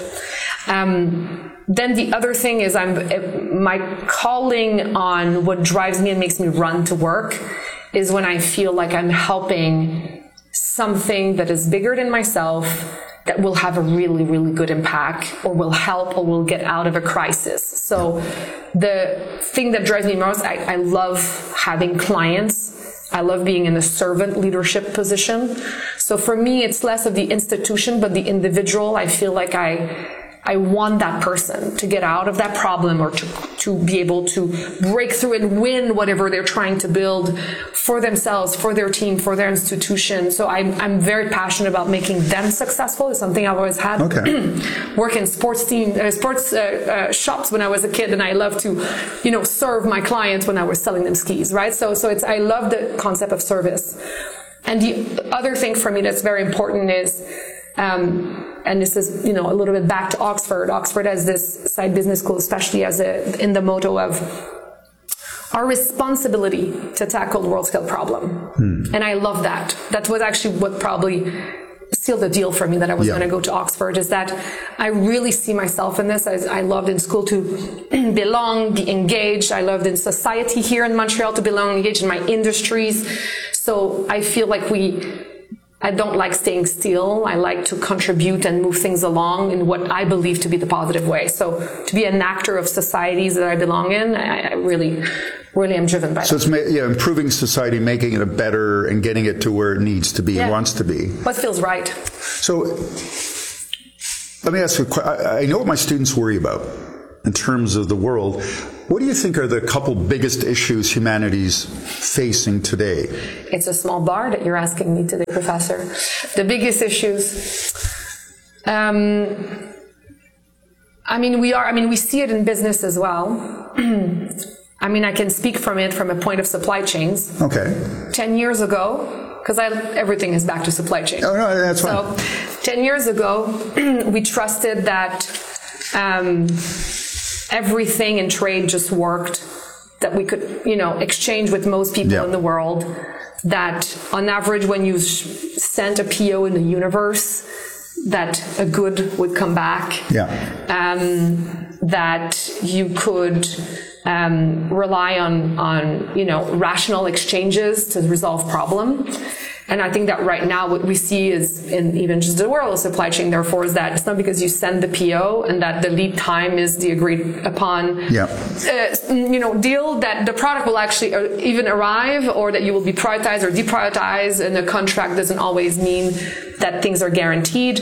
Then the other thing is my calling on what drives me and makes me run to work is when I feel like I'm helping something that is bigger than myself that will have a really, really good impact or will help or will get out of a crisis. So the thing that drives me most, I love having clients. I love being in a servant leadership position. So for me, it's less of the institution, but the individual. I feel like I want that person to get out of that problem or to be able to break through and win whatever they're trying to build for themselves, for their team, for their institution. So I'm very passionate about making them successful. It's something I've always had. Work in sports shops when I was a kid, and I love to, serve my clients when I was selling them skis, right? So I love the concept of service. And the other thing for me that's very important is, and this is, a little bit back to Oxford. Oxford has this side business school, especially in the motto of our responsibility to tackle the world scale problem. And I love that. That was actually what probably sealed the deal for me that I was going to go to Oxford, is that I really see myself in this. I loved in school to belong, be engaged. I loved in society here in Montreal to belong, engaged in my industries. So I feel like I don't like staying still. I like to contribute and move things along in what I believe to be the positive way. So to be an actor of societies that I belong in, I really am driven by that. So it's improving society, making it better and getting it to where it needs to be and wants to be. What feels right. So let me ask you, I know what my students worry about in terms of the world. What do you think are the couple biggest issues humanity's facing today? It's a small bar that you're asking me today, Professor. The biggest issues. We see it in business as well. I can speak from a point of supply chains. Okay. 10 years ago, because everything is back to supply chain. Oh, no, that's fine. So 10 years ago, we trusted that everything in trade just worked, that we could, exchange with most people in the world, that on average when you sent a PO in the universe, that a good would come back, that you could rely on rational exchanges to resolve problem. And I think that right now what we see is in even just the world of supply chain, therefore, is that it's not because you send the PO and that the lead time is the agreed upon deal that the product will actually even arrive, or that you will be prioritized or deprioritized, and the contract doesn't always mean that things are guaranteed.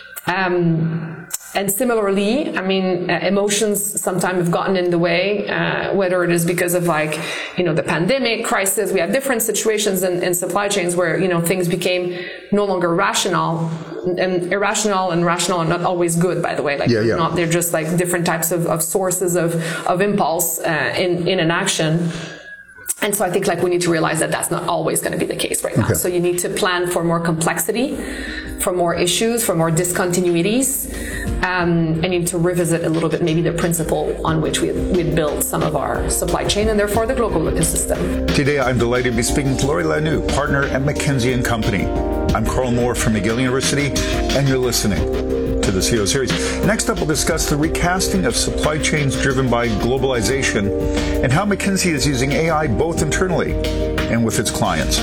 And similarly, emotions sometimes have gotten in the way, whether it is because of the pandemic crisis. We have different situations in supply chains where, things became no longer rational, and irrational and rational are not always good, by the way. They're just different types of sources of impulse in an action. And so I think we need to realize that that's not always going to be the case right now. Okay. So you need to plan for more complexity, for more issues, for more discontinuities, and you need to revisit a little bit maybe the principle on which we build some of our supply chain and therefore the global ecosystem. Today I'm delighted to be speaking with Laurie Lanoux, partner at McKinsey & Company. I'm Carl Moore from McGill University, and you're listening to the CEO series. Next up, we'll discuss the recasting of supply chains driven by globalization and how McKinsey is using AI both internally and with its clients.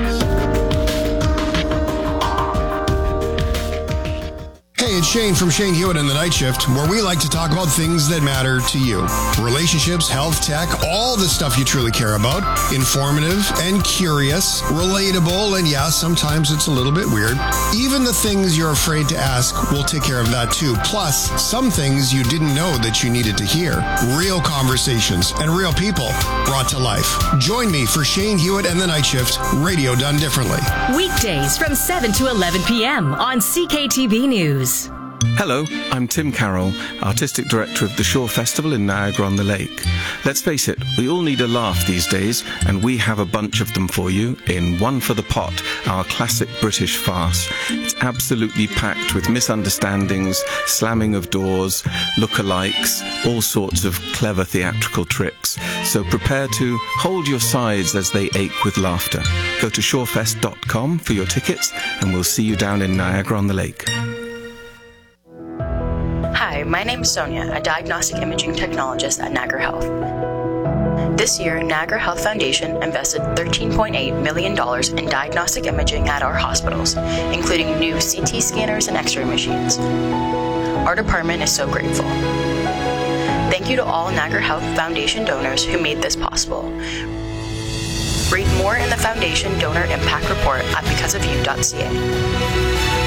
Hey, it's Shane from Shane Hewitt and the Night Shift, where we like to talk about things that matter to you. Relationships, health, tech, all the stuff you truly care about. Informative and curious, relatable, and yeah, sometimes it's a little bit weird. Even the things you're afraid to ask, we'll take care of that too. Plus, some things you didn't know that you needed to hear. Real conversations and real people brought to life. Join me for Shane Hewitt and the Night Shift, radio done differently. Weekdays from 7 to 11 p.m. on CKTV News. Hello, I'm Tim Carroll, Artistic Director of the Shore Festival in Niagara-on-the-Lake. Let's face it, we all need a laugh these days, and we have a bunch of them for you in One for the Pot, our classic British farce. It's absolutely packed with misunderstandings, slamming of doors, look-alikes, all sorts of clever theatrical tricks. So prepare to hold your sides as they ache with laughter. Go to shorefest.com for your tickets, and we'll see you down in Niagara-on-the-Lake. Hi, my name is Sonia, a diagnostic imaging technologist at Niagara Health. This year, Niagara Health Foundation invested $13.8 million in diagnostic imaging at our hospitals, including new CT scanners and X-ray machines. Our department is so grateful. Thank you to all Niagara Health Foundation donors who made this possible. Read more in the Foundation Donor Impact Report at becauseofyou.ca.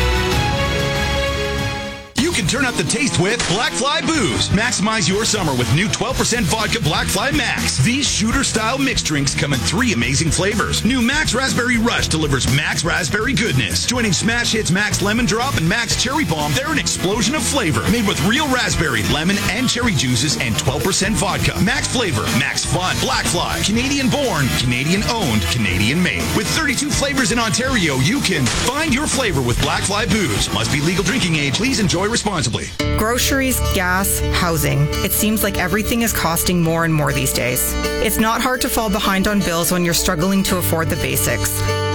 You can turn up the taste with Black Fly Booze. Maximize your summer with new 12% vodka Black Fly Max. These shooter-style mixed drinks come in 3 amazing flavors. New Max Raspberry Rush delivers Max Raspberry goodness. Joining smash hits Max Lemon Drop and Max Cherry Bomb, they're an explosion of flavor. Made with real raspberry, lemon, and cherry juices and 12% vodka. Max Flavor, Max Fun, Black Fly. Canadian born, Canadian owned, Canadian made. With 32 flavors in Ontario, you can find your flavor with Black Fly Booze. Must be legal drinking age. Please enjoy responsibly. Groceries, gas, housing. It seems like everything is costing more and more these days. It's not hard to fall behind on bills when you're struggling to afford the basics.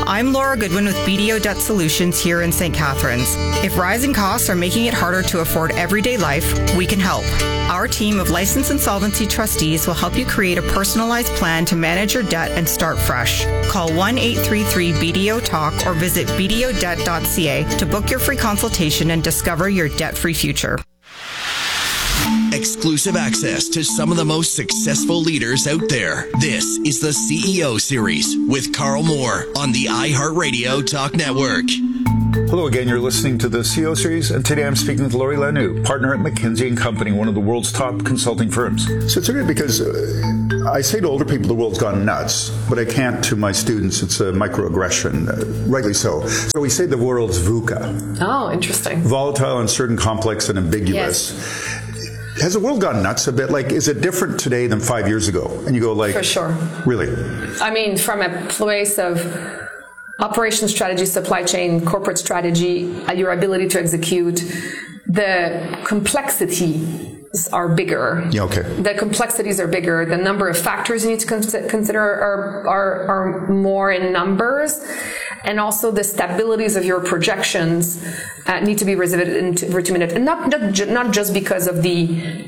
I'm Laura Goodwin with BDO Debt Solutions here in St. Catharines. If rising costs are making it harder to afford everyday life, we can help. Our team of licensed insolvency trustees will help you create a personalized plan to manage your debt and start fresh. Call 1-833-BDO-TALK or visit bdodebt.ca to book your free consultation and discover your debt-free future. Exclusive access to some of the most successful leaders out there. This is the CEO Series with Carl Moore on the iHeartRadio Talk Network. Hello again, you're listening to the CEO Series, and today I'm speaking with Laurie Lanoux, partner at McKinsey & Company, one of the world's top consulting firms. So it's weird because I say to older people the world's gone nuts, but I can't to my students. It's a microaggression, rightly so. So we say the world's VUCA. Oh, interesting. Volatile, uncertain, complex, and ambiguous. Yes. Has the world gone nuts a bit? Like, is it different today than 5 years ago? And you go like... For sure. Really? I mean, from a place of operation strategy, supply chain, corporate strategy, your ability to execute, the complexities are bigger. Yeah, okay. The complexities are bigger. The number of factors you need to consider are more in numbers. And also the stabilities of your projections need to be revisited into and not just because of the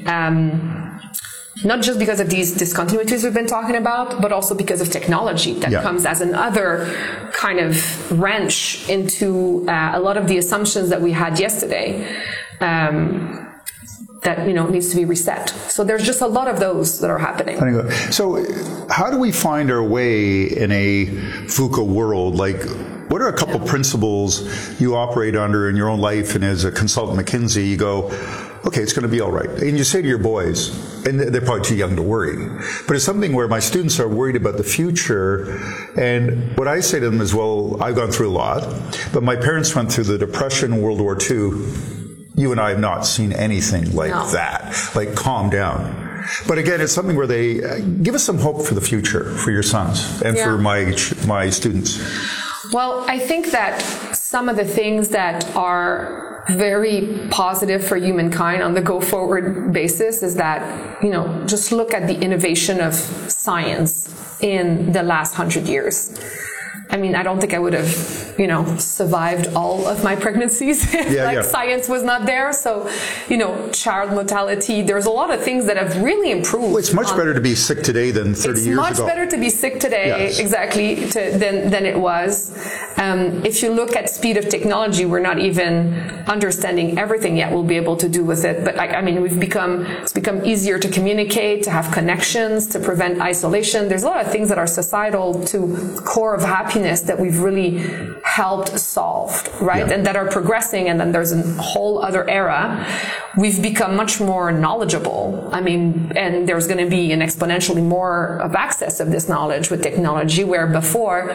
not just because of these discontinuities we've been talking about, but also because of technology that comes as another kind of wrench into a lot of the assumptions that we had yesterday. That needs to be reset. So there's just a lot of those that are happening. So how do we find our way in a VUCA world? Like, what are a couple principles you operate under in your own life, and as a consultant at McKinsey, you go, okay, it's going to be all right. And you say to your boys, and they're probably too young to worry, but it's something where my students are worried about the future. And what I say to them is, well, I've gone through a lot, but my parents went through the Depression, World War II. You and I have not seen anything like that. Like, calm down. But again, it's something where they give us some hope for the future, for your sons and for my students. Well, I think that some of the things that are very positive for humankind on the go-forward basis is that, just look at the innovation of science in the last 100 years. I mean, I don't think I would have, survived all of my pregnancies if science was not there. So, child mortality, there's a lot of things that have really improved. Well, it's much better to be sick today than 30 years ago. It's much better to be sick today, exactly, than it was. If you look at speed of technology, we're not even understanding everything yet we'll be able to do with it. But it's become easier to communicate, to have connections, to prevent isolation. There's a lot of things that are societal to core of happiness that we've really helped solve, right? And that are progressing. And then there's a whole other era. We've become much more knowledgeable. And there's going to be an exponentially more of access of this knowledge with technology, where before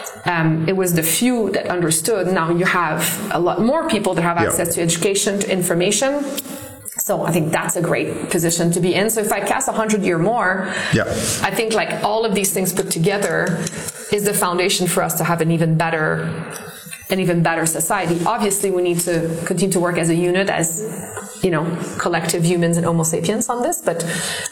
it was the few that understood. Now you have a lot more people that have access to education, to information. So I think that's a great position to be in. So if I cast 100-year more, I think like all of these things put together is the foundation for us to have an even better society. Obviously, we need to continue to work as a unit, as collective humans and Homo sapiens on this. But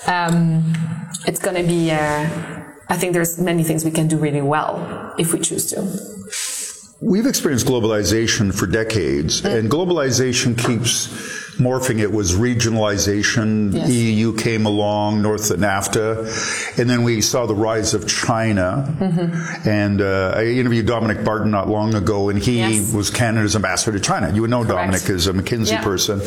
it's going to be. I think there's many things we can do really well if we choose to. We've experienced globalization for decades, and globalization keeps morphing. It was regionalization. EU came along, North of NAFTA, and then we saw the rise of China. And I interviewed Dominic Barton not long ago, and he was Canada's ambassador to China. You would know Dominic as a McKinsey person.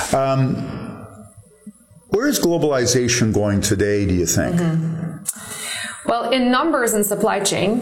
Where is globalization going today, do you think? Well, in numbers and supply chain,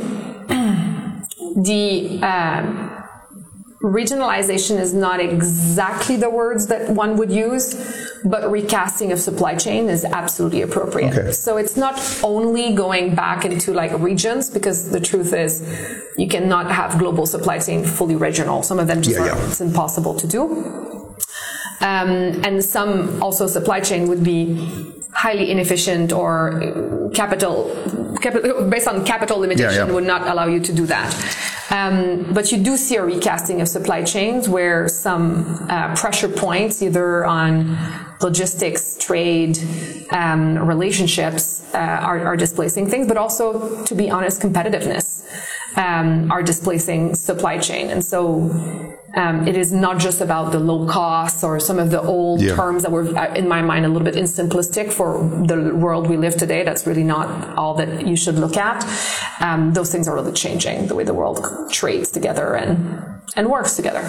the regionalization is not exactly the words that one would use, but recasting of supply chain is absolutely appropriate. So it's not only going back into like regions, because the truth is you cannot have global supply chain fully regional. Some of them just it's impossible to do. And some also supply chain would be highly inefficient or capital based on capital limitation would not allow you to do that. But you do see a recasting of supply chains where some pressure points, either on logistics, trade, relationships, are displacing things, but also, to be honest, competitiveness. are displacing supply chain. And so it is not just about the low costs or some of the old terms that were, in my mind, a little bit simplistic for the world we live today. That's really not all that you should look at. Those things are really changing the way the world trades together and works together.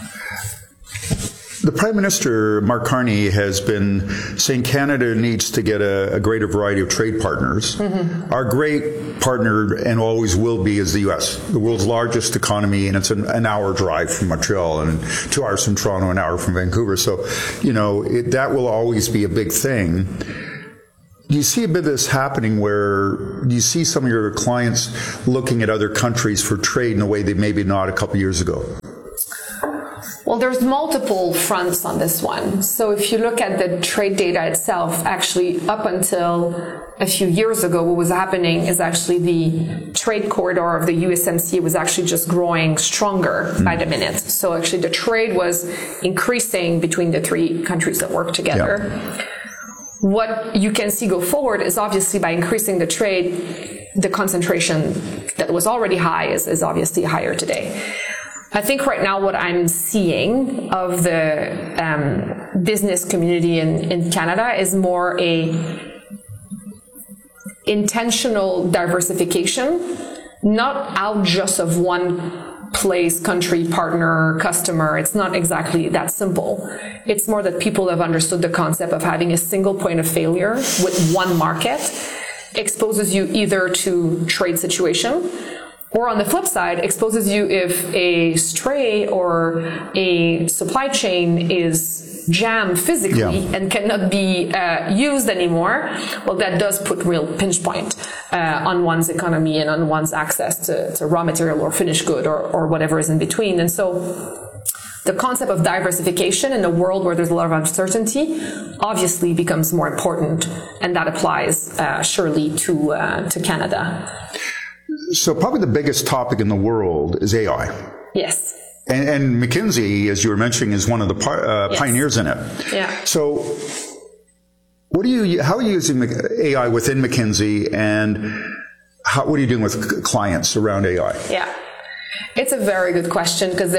The Prime Minister, Mark Carney, has been saying Canada needs to get a greater variety of trade partners. Mm-hmm. Our great partner, and always will be, is the U.S., the world's largest economy, and it's an hour drive from Montreal and 2 hours from Toronto, an hour from Vancouver. So, you know, that will always be a big thing. Do you see a bit of this happening where you see some of your clients looking at other countries for trade in a way they maybe not a couple of years ago? Well, there's multiple fronts on this one. So if you look at the trade data itself, actually up until a few years ago, what was happening is actually the trade corridor of the USMCA was actually just growing stronger by the minute. So actually the trade was increasing between the three countries that work together. Yeah. What you can see go forward is obviously by increasing the trade, the concentration that was already high is obviously higher today. I think right now what I'm seeing of the business community in Canada is more a intentional diversification, not out just of one place, country, partner, customer. It's not exactly that simple. It's more that people have understood the concept of having a single point of failure with one market exposes you either to trade situation, or on the flip side, exposes you if a stray or a supply chain is jammed physically and cannot be used anymore. Well, that does put real pinch point on one's economy and on one's access to raw material or finished good or whatever is in between. And so the concept of diversification in a world where there's a lot of uncertainty obviously becomes more important, and that applies surely to Canada. So probably the biggest topic in the world is AI. Yes. And McKinsey, as you were mentioning, is one of the pioneers in it. Yeah. So how are you using AI within McKinsey, and what are you doing with clients around AI? Yeah. It's a very good question, because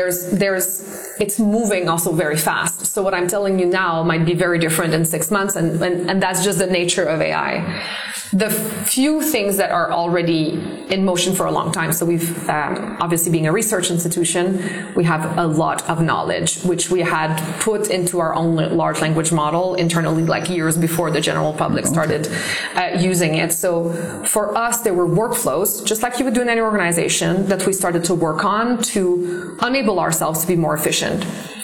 it's moving also very fast. So what I'm telling you now might be very different in 6 months, and that's just the nature of AI. The few things that are already in motion for a long time. So we've, obviously being a research institution, we have a lot of knowledge, which we had put into our own large language model internally, like years before the general public started using it. So for us, there were workflows, just like you would do in any organization, that we started to work on to enable ourselves to be more efficient.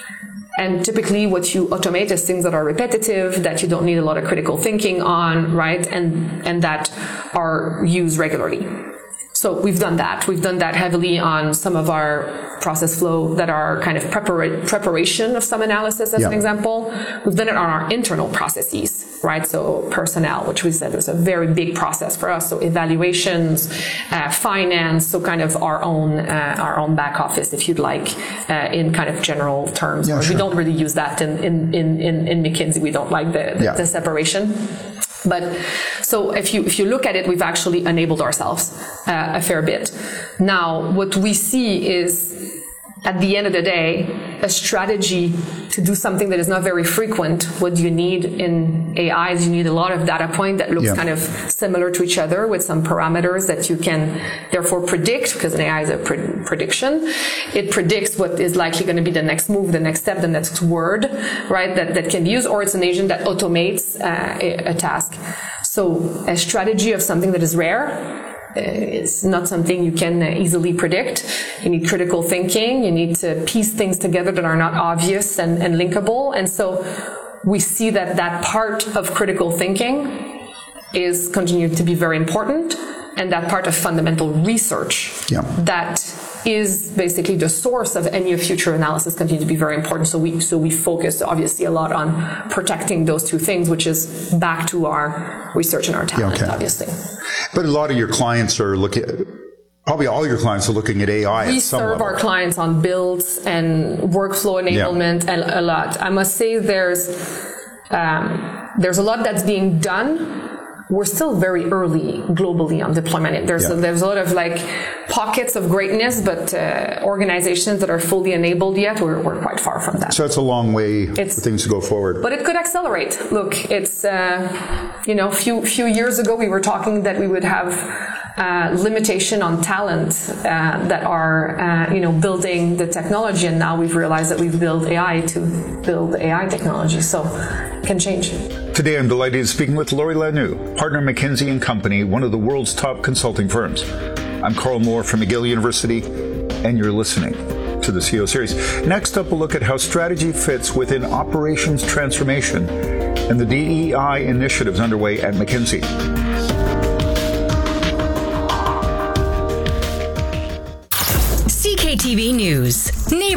And typically what you automate is things that are repetitive, that you don't need a lot of critical thinking on, right? And that are used regularly. So we've done that. We've done that heavily on some of our process flow that are kind of preparation of some analysis, as an example. We've done it on our internal processes, right? So personnel, which we said was a very big process for us. So evaluations, finance, so kind of our own back office, if you'd like, in kind of general terms. Yeah, sure. We don't really use that in McKinsey. We don't like the separation. But so if you look at it, we've actually enabled ourselves a fair bit. Now, what we see is, at the end of the day, a strategy to do something that is not very frequent. What do you need in AI is you need a lot of data point that looks kind of similar to each other, with some parameters that you can therefore predict, because an AI is a prediction. It predicts what is likely going to be the next move, the next step, the next word, right, that can be used, or it's an agent that automates a task. So a strategy of something that is rare, it's not something you can easily predict. You need critical thinking. You need to piece things together that are not obvious and linkable. And so we see that part of critical thinking is continuing to be very important, and that part of fundamental research that is basically the source of any future analysis continue to be very important. So we focus obviously a lot on protecting those two things, which is back to our research and our talent, obviously. But a lot of your clients are probably all your clients are looking at AI. We serve our clients on builds and workflow enablement and a lot. I must say there's a lot that's being done. we're still very early globally on deployment. There's a lot of like pockets of greatness, but organizations that are fully enabled yet, we're quite far from that. So it's a long way for things to go forward. But it could accelerate. Look, it's, few years ago we were talking that we would have limitation on talent that are, building the technology, and now we've realized that we've built AI to build AI technology, so it can change. Today I'm delighted to speak with Laurie Lanoux, partner McKinsey & Company, one of the world's top consulting firms. I'm Carl Moore from McGill University, and you're listening to the CEO Series. Next up, we'll look at how strategy fits within operations transformation and the DEI initiatives underway at McKinsey. CKTV News.